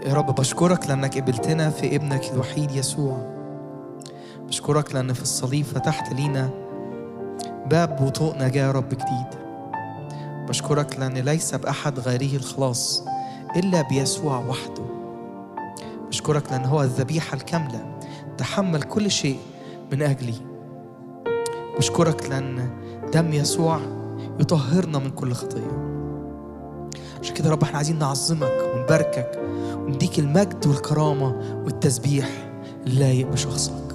يا رب بشكرك لأنك قبلتنا في ابنك الوحيد يسوع. بشكرك لأن في الصليب فتحت لينا باب وطوق نجاة يا رب جديد. بشكرك لأن ليس بأحد غيره الخلاص إلا بيسوع وحده. بشكرك لأن هو الذبيحة الكاملة، تحمل كل شيء من أجلي. بشكرك لأن دم يسوع يطهرنا من كل خطية. عشان كده يا رب احنا عايزين نعظمك ونباركك ونديك المجد والكرامة والتسبيح اللايق بشخصك.